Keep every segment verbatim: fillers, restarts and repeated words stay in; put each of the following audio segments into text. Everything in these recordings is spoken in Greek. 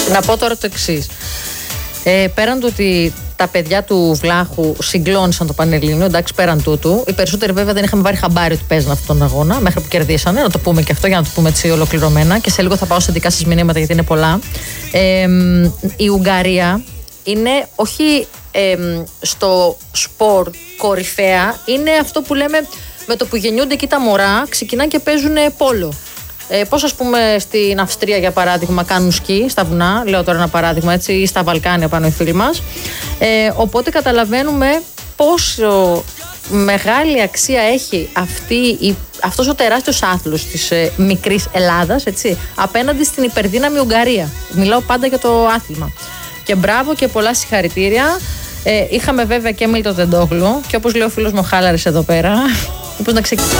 Να πω τώρα το εξής. Ε, πέραν του ότι τα παιδιά του Βλάχου συγκλώνησαν το Πανελλήνιο, εντάξει, πέραν τούτου. Οι περισσότεροι βέβαια δεν είχαμε πάρει χαμπάρι ότι παίζουν αυτόν τον αγώνα μέχρι που κερδίσανε. Να το πούμε και αυτό για να το πούμε έτσι ολοκληρωμένα. Και σε λίγο θα πάω σε δικά σας μηνύματα γιατί είναι πολλά. Ε, η Ουγγαρία είναι όχι ε, στο σπορ κορυφαία, είναι αυτό που λέμε με το που γεννιούνται εκεί τα μωρά, ξεκινάνε και παίζουν πόλο. Ε, πώς ας πούμε στην Αυστρία για παράδειγμα κάνουν σκι στα βουνά, λέω τώρα ένα παράδειγμα έτσι, ή στα Βαλκάνια πάνω οι φίλοι μας. Ε, οπότε καταλαβαίνουμε πόσο μεγάλη αξία έχει αυτή η, αυτός ο τεράστιος άθλος της ε, μικρής Ελλάδας, έτσι, απέναντι στην υπερδύναμη Ουγγαρία. Μιλάω πάντα για το άθλημα. Και μπράβο και πολλά συγχαρητήρια. Ε, είχαμε βέβαια και Μίλτο Τεντόγλου και όπως λέει ο φίλος μου ο Χάλαρης εδώ πέρα, μήπως να ξεκινήσουμε.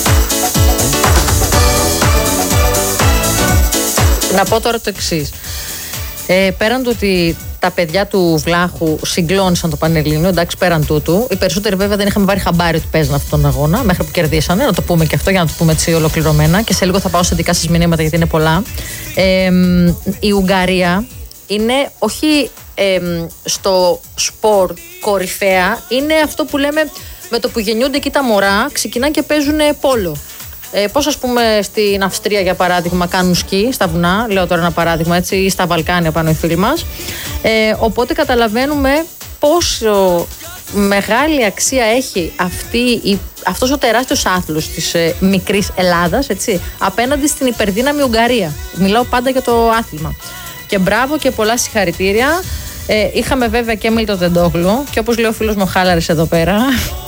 Να πω τώρα το εξής. Ε, πέραν του ότι τα παιδιά του Βλάχου συγκλώνησαν το Πανελλήνιο, εντάξει, πέραν τούτου. Οι περισσότεροι βέβαια δεν είχαμε πάρει χαμπάρι ότι παίζουν αυτόν τον αγώνα μέχρι που κερδίσανε. Να το πούμε και αυτό για να το πούμε έτσι ολοκληρωμένα. Και σε λίγο θα πάω σε δικά σας μηνύματα γιατί είναι πολλά. Ε, η Ουγγαρία είναι όχι ε, στο σπορ κορυφαία, είναι αυτό που λέμε με το που γεννιούνται εκεί τα μωρά, ξεκινάνε και παίζουν πόλο. Ε, πώς ας πούμε στην Αυστρία για παράδειγμα κάνουν σκι στα βουνά, λέω τώρα ένα παράδειγμα έτσι, ή στα Βαλκάνια πάνω οι φίλοι μας. Ε, οπότε καταλαβαίνουμε πόσο μεγάλη αξία έχει αυτή η, αυτός ο τεράστιος άθλος της ε, μικρής Ελλάδας, έτσι, απέναντι στην υπερδύναμη Ουγγαρία. Μιλάω πάντα για το άθλημα. Και μπράβο και πολλά συγχαρητήρια. Ε, είχαμε βέβαια και Μίλτο Τεντόγλου και όπως λέει ο φίλος μου ο Χάλαρης εδώ πέρα,